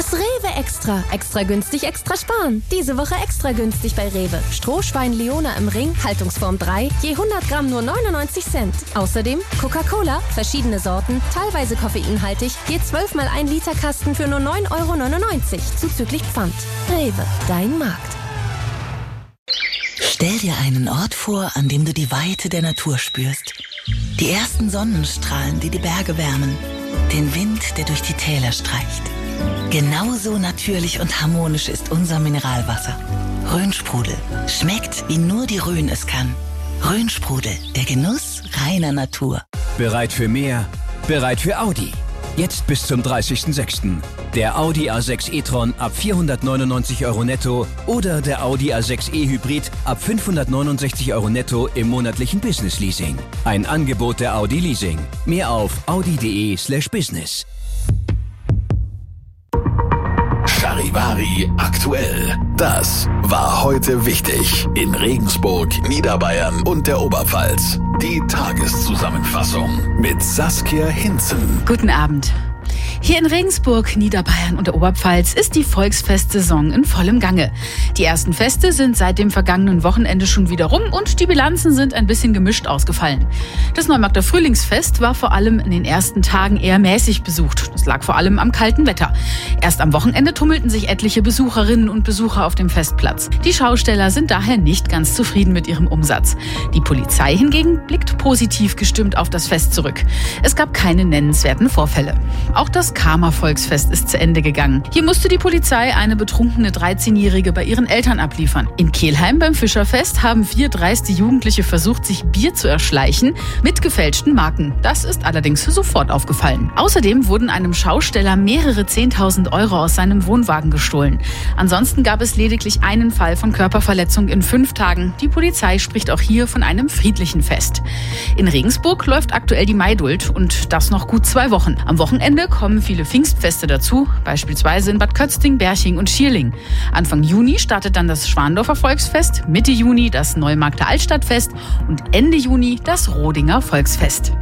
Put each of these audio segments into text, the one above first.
Jetzt Rewe Extra. Extra günstig, extra sparen. Diese Woche extra günstig bei Rewe. Strohschwein Leona im Ring, Haltungsform 3, je 100 Gramm nur 99 Cent. Außerdem Coca-Cola, verschiedene Sorten, teilweise koffeinhaltig, je 12 mal 1 Liter Kasten für nur 9,99 €, zuzüglich Pfand. Rewe, dein Markt. Stell dir einen Ort vor, an dem du die Weite der Natur spürst. Die ersten Sonnenstrahlen, die die Berge wärmen. Den Wind, der durch die Täler streicht. Genauso natürlich und harmonisch ist unser Mineralwasser. Rhönsprudel. Schmeckt, wie nur die Rhön es kann. Rhönsprudel, der Genuss reiner Natur. Bereit für mehr? Bereit für Audi. Jetzt bis zum 30.06. Der Audi A6 e-tron ab 499 € netto oder der Audi A6 e-Hybrid ab 569 € netto im monatlichen Business-Leasing. Ein Angebot der Audi Leasing. Mehr auf audi.de/business. Charivari aktuell. Das war heute wichtig in Regensburg, Niederbayern und der Oberpfalz. Die Tageszusammenfassung mit Saskia Hinzen. Guten Abend. Hier in Regensburg, Niederbayern und der Oberpfalz ist die Volksfestsaison in vollem Gange. Die ersten Feste sind seit dem vergangenen Wochenende schon wieder rum und die Bilanzen sind ein bisschen gemischt ausgefallen. Das Neumarkter Frühlingsfest war vor allem in den ersten Tagen eher mäßig besucht. Das lag vor allem am kalten Wetter. Erst am Wochenende tummelten sich etliche Besucherinnen und Besucher auf dem Festplatz. Die Schausteller sind daher nicht ganz zufrieden mit ihrem Umsatz. Die Polizei hingegen blickt positiv gestimmt auf das Fest zurück. Es gab keine nennenswerten Vorfälle. Auch das Karma-Volksfest ist zu Ende gegangen. Hier musste die Polizei eine betrunkene 13-Jährige bei ihren Eltern abliefern. In Kelheim beim Fischerfest haben 4 dreiste Jugendliche versucht, sich Bier zu erschleichen mit gefälschten Marken. Das ist allerdings sofort aufgefallen. Außerdem wurden einem Schausteller mehrere 10.000 € aus seinem Wohnwagen gestohlen. Ansonsten gab es lediglich einen Fall von Körperverletzung in 5 Tagen. Die Polizei spricht auch hier von einem friedlichen Fest. In Regensburg läuft aktuell die Maidult und das noch gut 2 Wochen. Am Wochenende kommen viele Pfingstfeste dazu, beispielsweise in Bad Kötzting, Berching und Schierling. Anfang Juni startet dann das Schwandorfer Volksfest, Mitte Juni das Neumarkter Altstadtfest und Ende Juni das Rodinger Volksfest.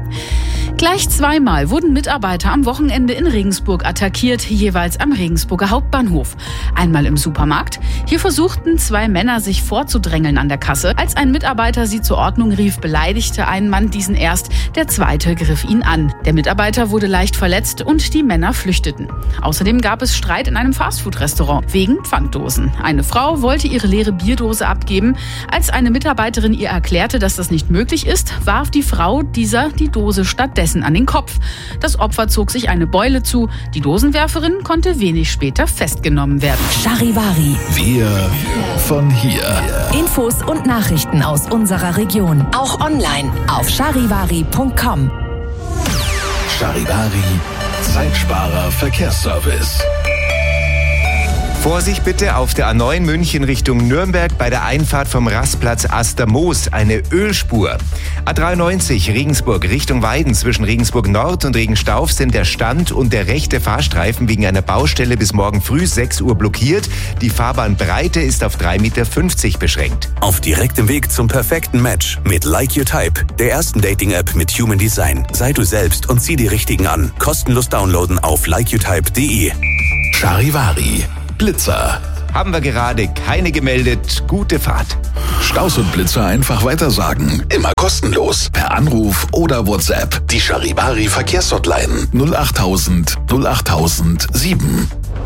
Gleich 2-mal wurden Mitarbeiter am Wochenende in Regensburg attackiert, jeweils am Regensburger Hauptbahnhof. Einmal im Supermarkt. Hier versuchten 2 Männer, sich vorzudrängeln an der Kasse. Als ein Mitarbeiter sie zur Ordnung rief, beleidigte ein Mann diesen erst. Der zweite griff ihn an. Der Mitarbeiter wurde leicht verletzt und die Männer flüchteten. Außerdem gab es Streit in einem Fastfood-Restaurant wegen Pfanddosen. Eine Frau wollte ihre leere Bierdose abgeben. Als eine Mitarbeiterin ihr erklärte, dass das nicht möglich ist, warf die Frau dieser die Dose stattdessen an den Kopf. Das Opfer zog sich eine Beule zu. Die Dosenwerferin konnte wenig später festgenommen werden. Charivari. Wir von hier. Infos und Nachrichten aus unserer Region. Auch online auf charivari.com. Charivari, Zeitsparer Verkehrsservice. Vorsicht bitte auf der A9 München Richtung Nürnberg bei der Einfahrt vom Rastplatz Astermoos, eine Ölspur. A93 Regensburg Richtung Weiden zwischen Regensburg Nord und Regenstauf sind der Stand und der rechte Fahrstreifen wegen einer Baustelle bis morgen früh 6 Uhr blockiert. Die Fahrbahnbreite ist auf 3,50 Meter beschränkt. Auf direktem Weg zum perfekten Match mit Like Your Type, der ersten Dating-App mit Human Design. Sei du selbst und zieh die Richtigen an. Kostenlos downloaden auf likeyourtype.de. Charivari, Blitzer. Haben wir gerade keine gemeldet. Gute Fahrt. Staus und Blitzer einfach weitersagen. Immer kostenlos. Per Anruf oder WhatsApp. Die Charivari Verkehrshotline 08000 08007.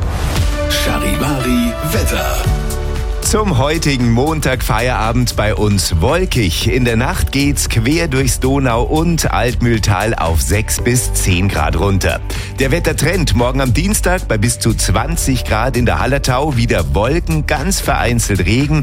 Charivari Wetter. Zum heutigen Montag Feierabend bei uns wolkig. In der Nacht geht's quer durchs Donau- und Altmühltal auf 6 bis 10 Grad runter. Der Wettertrend morgen am Dienstag bei bis zu 20 Grad in der Hallertau. Wieder Wolken, ganz vereinzelt Regen.